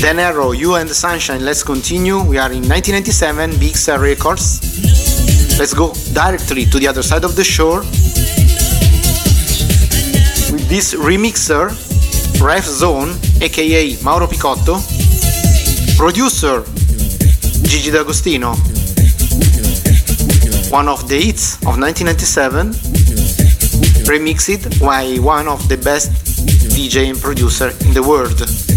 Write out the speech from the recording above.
Dan Arrow, You and the Sunshine, let's continue. We are in 1997, Big Star Records. Let's go directly to the other side of the shore with this remixer, Ref Zone, aka Mauro Picotto, producer Gigi D'Agostino, one of the hits of 1997, remixed by one of the best DJ and producer in the world.